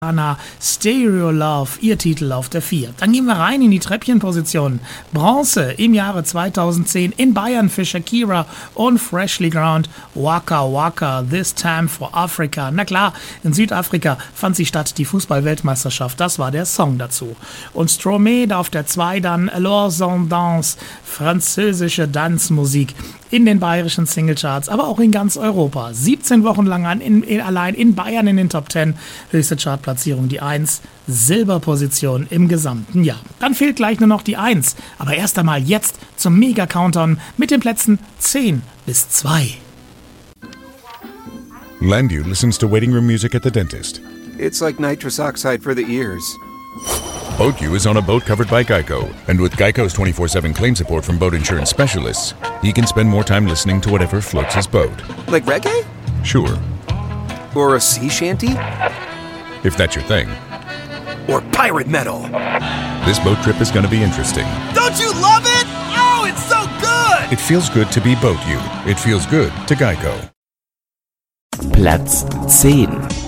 Stereo Love, ihr Titel auf der 4. Dann gehen wir rein in die Treppchenpositionen. Bronze im Jahre 2010 in Bayern für Shakira und Freshly Ground Waka Waka, This Time for Africa. Na klar, in Südafrika fand sie statt, die Fußball-Weltmeisterschaft. Das war der Song dazu. Und Stromae da auf der 2 dann Alors on danse, französische Tanzmusik in den bayerischen Singlecharts, aber auch in ganz Europa. 17 Wochen lang allein in Bayern in den Top 10. Höchste Chartplatzierung die 1, Silberposition im gesamten Jahr. Dann fehlt gleich nur noch die 1. Aber erst einmal jetzt zum Mega-Countdown mit den Plätzen 10 bis 2. Landu listens to waiting room music at the dentist. It's like nitrous oxide for the ears. BoatU is on a boat covered by Geico. And with Geico's 24/7 claim support from boat insurance specialists, he can spend more time listening to whatever floats his boat. Like reggae? Sure. Or a sea shanty? If that's your thing. Or pirate metal? This boat trip is going to be interesting. Don't you love it? Oh, it's so good! It feels good to be BoatU. It feels good to Geico. Platz 10.